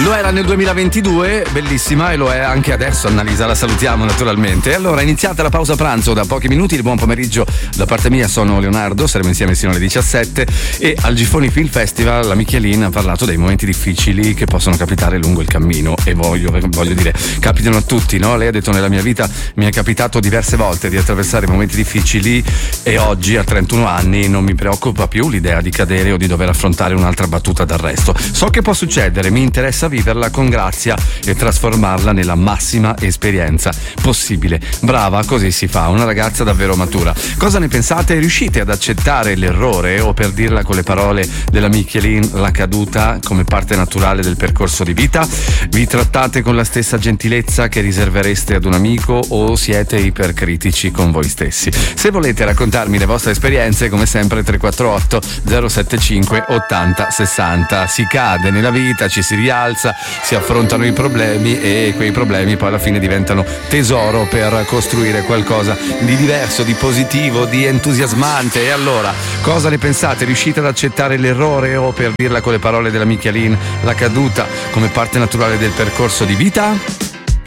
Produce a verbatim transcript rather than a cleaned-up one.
Lo era nel duemilaventidue, bellissima, e lo è anche adesso. Annalisa, la salutiamo naturalmente. Allora, iniziata la pausa pranzo da pochi minuti. Il buon pomeriggio da parte mia, sono Leonardo, saremo insieme sino alle diciassette. E al Gifoni Film Festival la Michelin ha parlato dei momenti difficili che possono capitare lungo il cammino. E voglio, voglio dire, capitano a tutti, no? Lei ha detto: nella mia vita mi è capitato diverse volte di attraversare momenti difficili, e oggi a trentuno anni non mi preoccupa più l'idea di cadere o di dover affrontare un'altra battuta d'arresto. So che può succedere, mi interessa viverla con grazia e trasformarla nella massima esperienza possibile. Brava, così si fa, una ragazza davvero matura. Cosa ne pensate? Riuscite ad accettare l'errore, o, per dirla con le parole della Michelin, la caduta come parte naturale del percorso di vita? Vi trattate con la stessa gentilezza che riservereste ad un amico, o siete ipercritici con voi stessi? Se volete raccontarmi le vostre esperienze, come sempre tre quattro otto zero sette cinque ottanta sessanta. Si cade nella vita, ci si rialza, si affrontano i problemi, e quei problemi poi alla fine diventano tesoro per costruire qualcosa di diverso, di positivo, di entusiasmante. E allora, cosa ne pensate? Riuscite ad accettare l'errore, o, per dirla con le parole della Michelin, la caduta come parte naturale del percorso di vita?